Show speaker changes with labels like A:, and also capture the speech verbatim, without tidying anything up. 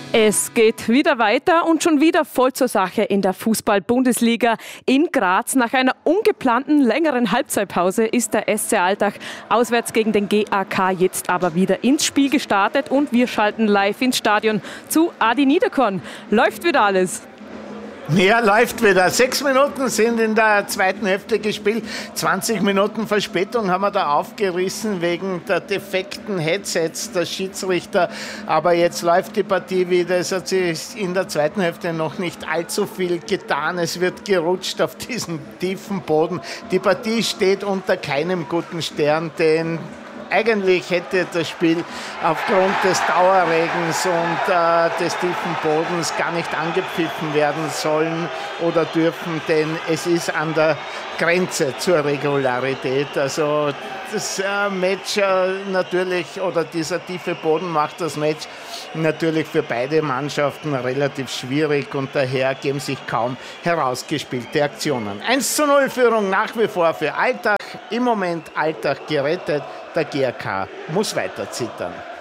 A: Es geht wieder weiter und schon wieder voll zur Sache in der Fußball-Bundesliga in Graz. Nach einer ungeplanten längeren Halbzeitpause ist der S C Altach auswärts gegen den G A K jetzt aber wieder ins Spiel gestartet und wir schalten live ins Stadion zu Adi Niederkorn. Läuft wieder alles?
B: Ja, läuft wieder. Sechs Minuten sind in der zweiten Hälfte gespielt. zwanzig Minuten Verspätung haben wir da aufgerissen wegen der defekten Headsets der Schiedsrichter. Aber jetzt läuft die Partie wieder. Es hat sich in der zweiten Hälfte noch nicht allzu viel getan. Es wird gerutscht auf diesem tiefen Boden. Die Partie steht unter keinem guten Stern, denn eigentlich hätte das Spiel aufgrund des Dauerregens und äh, des tiefen Bodens gar nicht angepfiffen werden sollen oder dürfen, denn es ist an der Grenze zur Regularität. Also das äh, Match äh, natürlich oder dieser tiefe Boden macht das Match natürlich für beide Mannschaften relativ schwierig und daher geben sich kaum herausgespielte Aktionen. eins zu null Führung nach wie vor für Altach. Im Moment Altach gerettet. Der G A K muss weiter zittern.